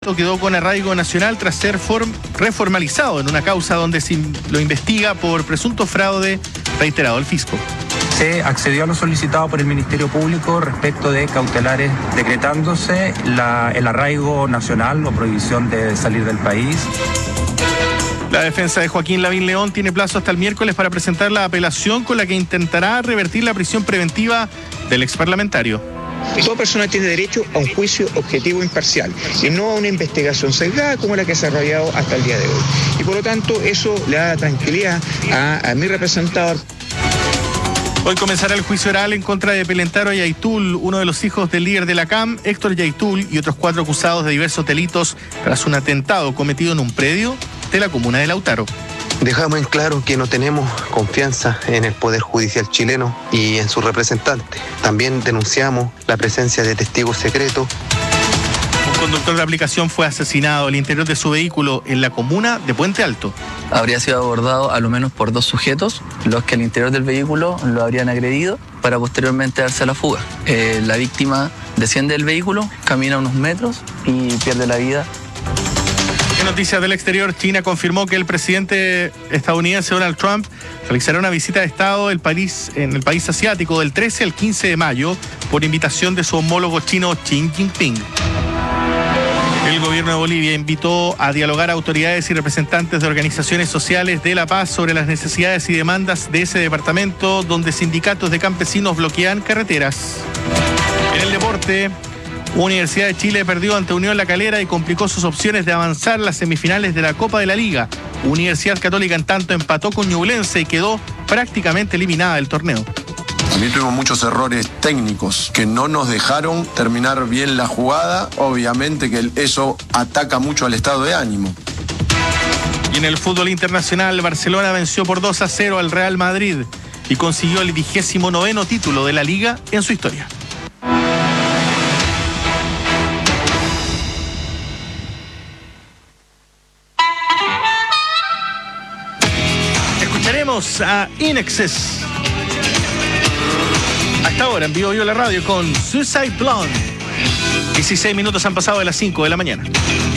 Quedó con arraigo nacional tras ser reformalizado en una causa donde se lo investiga por presunto fraude reiterado al fisco. Se accedió a lo solicitado por el Ministerio Público respecto de cautelares decretándose el arraigo nacional o prohibición de salir del país. La defensa de Joaquín Lavín León tiene plazo hasta el miércoles para presentar la apelación con la que intentará revertir la prisión preventiva del exparlamentario. Toda persona tiene derecho a un juicio objetivo e imparcial y no a una investigación sesgada como la que se ha desarrollado hasta el día de hoy. Y por lo tanto, eso le da tranquilidad a mi representador. Hoy comenzará el juicio oral en contra de Pelentaro Yaitul, uno de los hijos del líder de la CAM, Héctor Yaitul, y otros 4 acusados de diversos delitos tras un atentado cometido en un predio de la comuna de Lautaro. Dejamos en claro que no tenemos confianza en el Poder Judicial chileno y en sus representantes. También denunciamos la presencia de testigos secretos. Un conductor de aplicación fue asesinado al interior de su vehículo en la comuna de Puente Alto. Habría sido abordado a lo menos por 2 sujetos, los que al interior del vehículo lo habrían agredido para posteriormente darse a la fuga. La víctima desciende del vehículo, camina unos metros y pierde la vida. En noticias del exterior, China confirmó que el presidente estadounidense Donald Trump realizará una visita de Estado en el país asiático del 13 al 15 de mayo por invitación de su homólogo chino Xi Jinping. El gobierno de Bolivia invitó a dialogar a autoridades y representantes de organizaciones sociales de la paz sobre las necesidades y demandas de ese departamento, donde sindicatos de campesinos bloquean carreteras. En el deporte, Universidad de Chile perdió ante Unión La Calera y complicó sus opciones de avanzar a las semifinales de la Copa de la Liga. Universidad Católica, en tanto, empató con Ñublense y quedó prácticamente eliminada del torneo. También tuvimos muchos errores técnicos que no nos dejaron terminar bien la jugada. Obviamente que eso ataca mucho al estado de ánimo. Y en el fútbol internacional, Barcelona venció por 2-0 al Real Madrid y consiguió el 29º título de la Liga en su historia. Escucharemos a INXS. Hasta ahora en Vivo Yo la Radio con Suicide Blonde. 16 minutos han pasado de las 5 de la mañana.